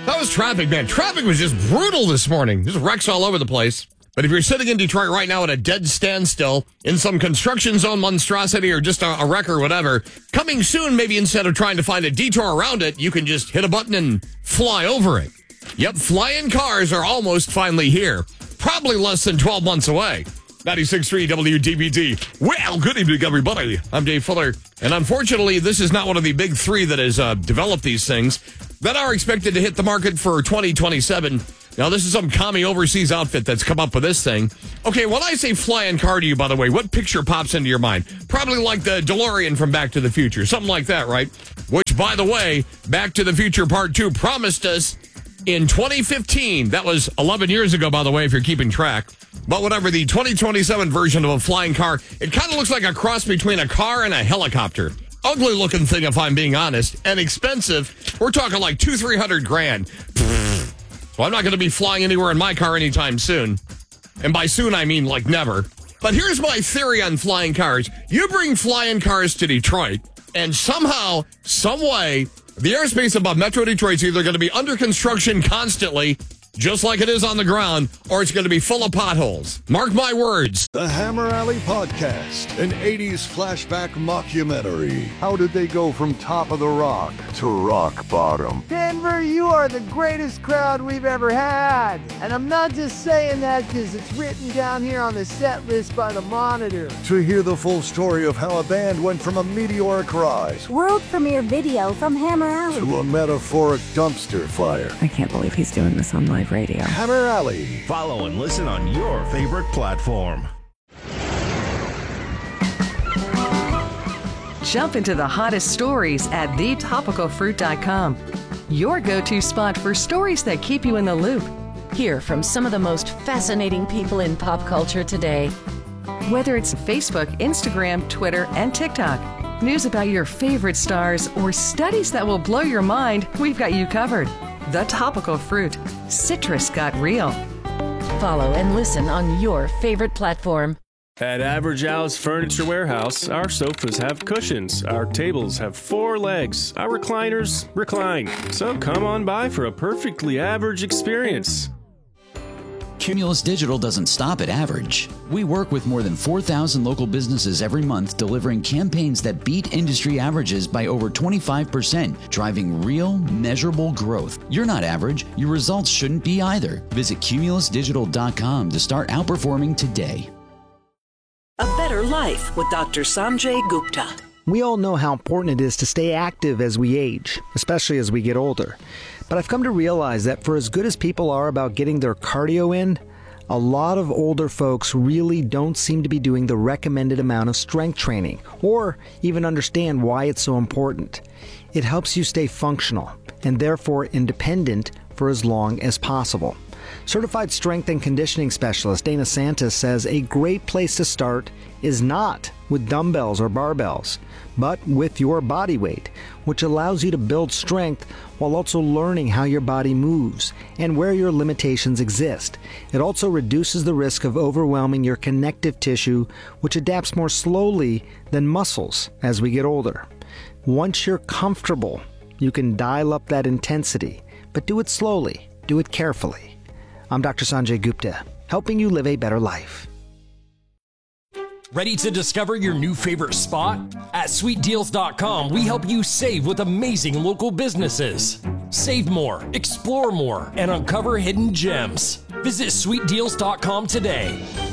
That was traffic, man. Traffic was just brutal this morning. There's wrecks all over the place. But if you're sitting in Detroit right now at a dead standstill in some construction zone monstrosity or just a wreck or whatever, coming soon, maybe instead of trying to find a detour around it, you can just hit a button and fly over it. Yep, flying cars are almost finally here. Probably less than 12 months away. 96.3 WDBT. Well, good evening, everybody. I'm Dave Fuller. And unfortunately, this is not one of the big three that has developed these things that are expected to hit the market for 2027. Now, this is some commie overseas outfit that's come up with this thing. Okay, when I say flying car to you, by the way, what picture pops into your mind? Probably like the DeLorean from Back to the Future. Something like that, right? Which, by the way, Back to the Future Part 2 promised us in 2015. That was 11 years ago, by the way, if you're keeping track. But whatever, the 2027 version of a flying car, it kind of looks like a cross between a car and a helicopter. Ugly looking thing, if I'm being honest, and expensive. We're talking like $200,000-300 grand. So I'm not going to be flying anywhere in my car anytime soon. And by soon, I mean like never. But here's my theory on flying cars. You bring flying cars to Detroit, and somehow, some way, the airspace above Metro Detroit's either going to be under construction constantly, just like it is on the ground, or it's going to be full of potholes. Mark my words. The Hammer Alley Podcast, an 80s flashback mockumentary. How did they go from top of the rock to rock bottom? Denver, you are the greatest crowd we've ever had. And I'm not just saying that because it's written down here on the set list by the Monitor. To hear the full story of how a band went from a meteoric rise world premiere video from Hammer Alley to a metaphoric dumpster fire. I can't believe he's doing this on live radio. Hammer Alley. Follow and listen on your favorite platform. Jump into the hottest stories at thetopicalfruit.com. Your go-to spot for stories that keep you in the loop. Hear from some of the most fascinating people in pop culture today. Whether it's Facebook, Instagram, Twitter, and TikTok, news about your favorite stars, or studies that will blow your mind, we've got you covered. The Topical Fruit. Citrus got real. Follow and listen on your favorite platform. At Average Al's Furniture Warehouse, our sofas have cushions, our tables have 4 legs, our recliners recline. So come on by for a perfectly average experience. Cumulus Digital doesn't stop at average. We work with more than 4,000 local businesses every month, delivering campaigns that beat industry averages by over 25%, driving real, measurable growth. You're not average. Your results shouldn't be either. Visit cumulusdigital.com to start outperforming today. A Better Life with Dr. Sanjay Gupta. We all know how important it is to stay active as we age, especially as we get older. But I've come to realize that for as good as people are about getting their cardio in, a lot of older folks really don't seem to be doing the recommended amount of strength training, or even understand why it's so important. It helps you stay functional, and therefore independent for as long as possible. Certified strength and conditioning specialist Dana Santis says a great place to start is not with dumbbells or barbells, but with your body weight, which allows you to build strength while also learning how your body moves and where your limitations exist. It also reduces the risk of overwhelming your connective tissue, which adapts more slowly than muscles as we get older. Once you're comfortable, you can dial up that intensity, but do it slowly, do it carefully. I'm Dr. Sanjay Gupta, helping you live a better life. Ready to discover your new favorite spot? At sweetdeals.com, we help you save with amazing local businesses. Save more, explore more, and uncover hidden gems. Visit sweetdeals.com today.